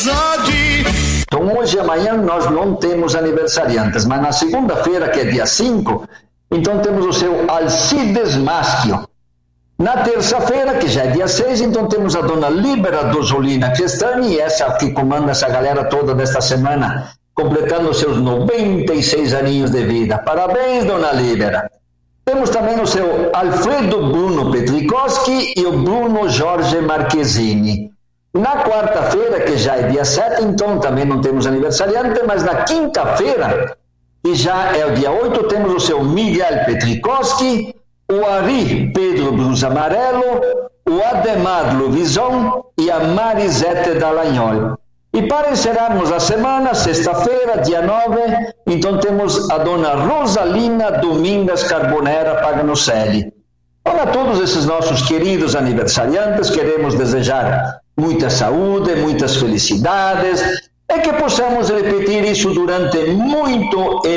amizade. Então hoje e amanhã nós não temos aniversariantes, mas na segunda-feira, que é dia 5, então temos o seu Alcides Maschio. Na terça-feira, que já é dia 6, então temos a dona Libera Dosolina Crestani, essa que comanda essa galera toda desta semana, completando seus 96 aninhos de vida. Parabéns, dona Libera. Temos também o seu Alfredo Bruno Petrikowski e o Bruno Jorge Marchesini. Na quarta-feira, que já é dia 7, então também não temos aniversariante, mas na quinta-feira, que já é o dia 8, temos o seu Miguel Petrikowski, o Ari Pedro Brus Amarelo, o Ademar Luvison e a Marisete Dallagnol. E para encerrarmos a semana, sexta-feira, dia 9, então temos a dona Rosalina Domingas Carbonera Pagnocelli. Para todos esses nossos queridos aniversariantes, queremos desejar muita saúde, muitas felicidades, e que possamos repetir isso durante muito